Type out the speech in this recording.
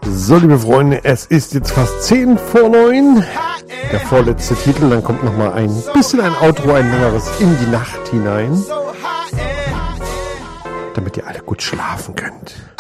So, liebe Freunde, es ist jetzt fast 10 vor 9. Der vorletzte Titel, dann kommt noch mal ein bisschen ein Outro, ein längeres in die Nacht hinein, damit ihr alle gut schlafen könnt.